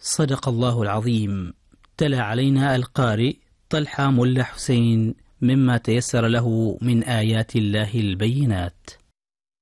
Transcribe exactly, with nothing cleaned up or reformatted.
صدق الله العظيم. تلا علينا القارئ طلحة ملا حسين مما تيسر له من آيات الله البينات.